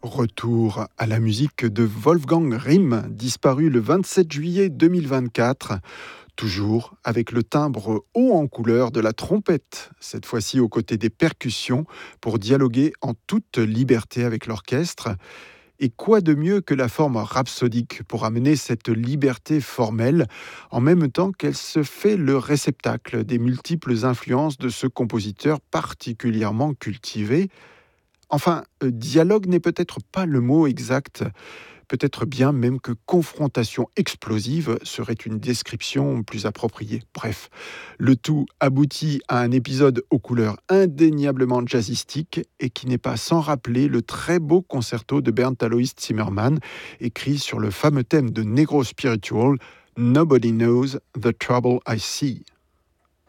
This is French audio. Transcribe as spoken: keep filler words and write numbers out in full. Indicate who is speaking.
Speaker 1: Retour à la musique de Wolfgang Rihm, disparu le vingt-sept juillet deux mille vingt-quatre, toujours avec le timbre haut en couleur de la trompette, cette fois-ci aux côtés des percussions, pour dialoguer en toute liberté avec l'orchestre. Et quoi de mieux que la forme rhapsodique pour amener cette liberté formelle, en même temps qu'elle se fait le réceptacle des multiples influences de ce compositeur particulièrement cultivé. Enfin, euh, dialogue n'est peut-être pas le mot exact. Peut-être bien même que confrontation explosive serait une description plus appropriée. Bref, le tout aboutit à un épisode aux couleurs indéniablement jazzistiques et qui n'est pas sans rappeler le très beau concerto de Bernd Alois Zimmermann, écrit sur le fameux thème de Negro Spiritual, Nobody Knows the Trouble I See.